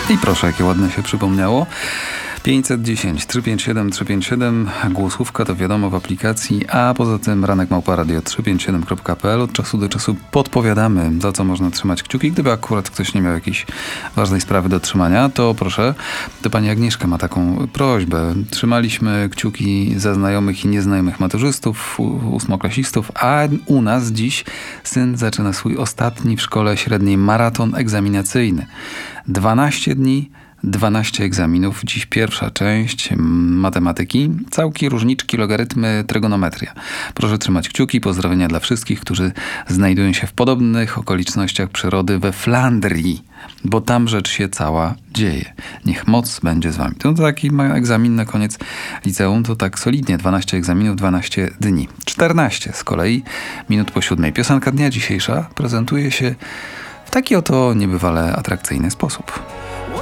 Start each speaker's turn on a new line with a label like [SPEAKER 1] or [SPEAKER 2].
[SPEAKER 1] I proszę, jakie ładne się przypomniało. 510 357 357, głosówka to wiadomo w aplikacji, a poza tym ranek@radio357.pl. Od czasu do czasu podpowiadamy, za co można trzymać kciuki. Gdyby akurat ktoś nie miał jakiejś ważnej sprawy do trzymania, to proszę, to pani Agnieszka ma taką prośbę. Trzymaliśmy kciuki za znajomych i nieznajomych maturzystów, ósmoklasistów, a u nas dziś syn zaczyna swój ostatni w szkole średniej maraton egzaminacyjny. 12 dni, 12 egzaminów. Dziś pierwsza część matematyki. Całki, różniczki, logarytmy, trygonometria. Proszę trzymać kciuki. Pozdrowienia dla wszystkich, którzy znajdują się w podobnych okolicznościach przyrody we Flandrii, bo tam rzecz się cała dzieje. Niech moc będzie z wami. To taki egzamin na koniec liceum, to tak solidnie. 12 egzaminów, 12 dni. 14 z kolei minut po 7. Piosenka dnia dzisiejsza prezentuje się w taki oto niebywale atrakcyjny sposób.